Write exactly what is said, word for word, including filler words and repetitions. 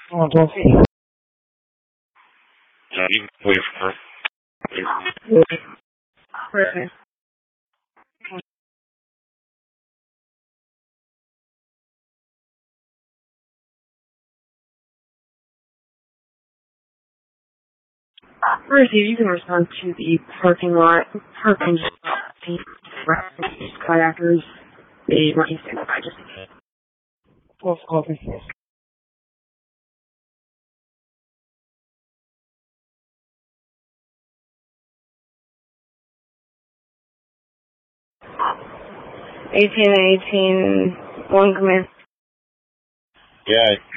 Oh, don't see. Yeah, you can wait for her. Okay. First, you can respond to the parking lot, parking lot, the kayakers, they want you to stand by just in case. False copy. eighteen eighteen, one command. Yeah,